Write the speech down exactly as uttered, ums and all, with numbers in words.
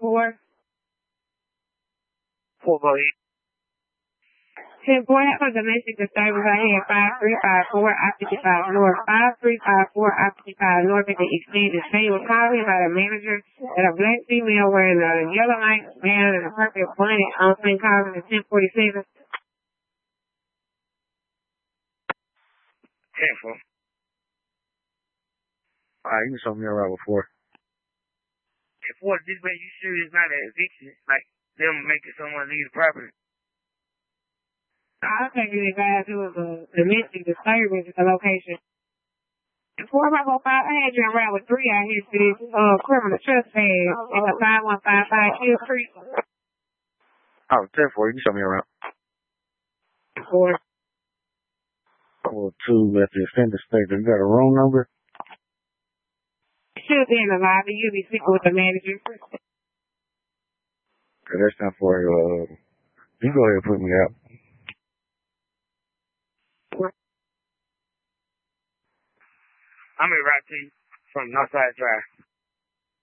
four. Four, go ahead. ten four, that was domestic disturbance. I had five three five four, I fifty-five North, five three five four, I fifty-five North at the extended stay. Was calling about a manager and a black female wearing a yellow light band and a purple bonnet on Saint Collins at ten forty-seven. ten four. Alright, you can show me around before. ten four, this way you sure it's not an eviction, like them making someone leave the property? I think you guys it was a domestic disturbance at the location. Four five four five, I had you around with three out here for this uh, criminal trespass in the five one five five Hill Creek. Oh, ten four, you can show me around. Four. Four two at the extended state. You got a room number? Should be in the lobby. You'll be speaking with the manager. Okay, that's time for uh you go ahead and put me out. I'm in right to you from Northside Drive.